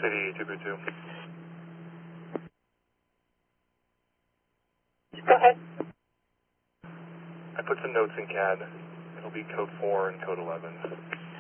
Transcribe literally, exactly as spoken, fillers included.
City two three two. Go ahead. I put some notes in C A D. It'll be code four and code eleven.